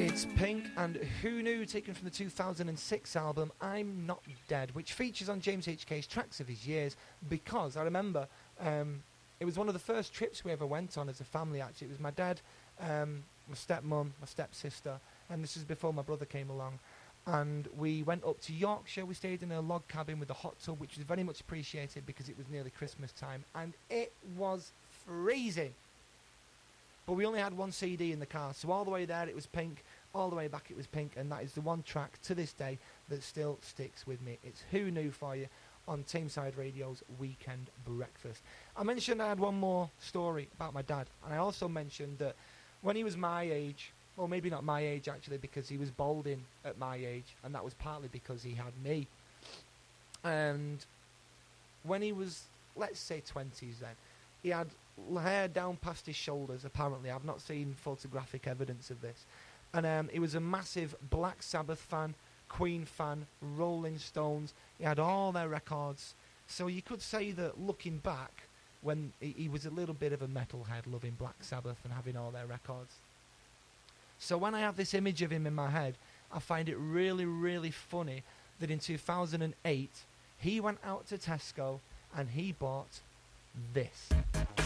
It's Pink and Who Knew, taken from the 2006 album I'm Not Dead, which features on James HK's Tracks of His Years, because I remember it was one of the first trips we ever went on as a family, actually. It was my dad, my stepmum, my stepsister, and this is before my brother came along. And we went up to Yorkshire. We stayed in a log cabin with a hot tub, which was very much appreciated because it was nearly Christmas time, and it was freezing. But we only had one CD in the car, so all the way there it was Pink, all the way back it was Pink, and that is the one track to this day that still sticks with me. It's Who Knew for you on Tameside Radio's Weekend Breakfast. I mentioned I had one more story about my dad, and I also mentioned that when he was my age, well, maybe not my age actually, because he was balding at my age, and that was partly because he had me. And when he was, let's say 20s then, he had hair down past his shoulders, apparently. I've not seen photographic evidence of this. And he was a massive Black Sabbath fan, Queen fan, Rolling Stones. He had all their records. So you could say that looking back, when he was a little bit of a metalhead, loving Black Sabbath and having all their records. So when I have this image of him in my head, I find it really, really funny that in 2008, he went out to Tesco and he bought this.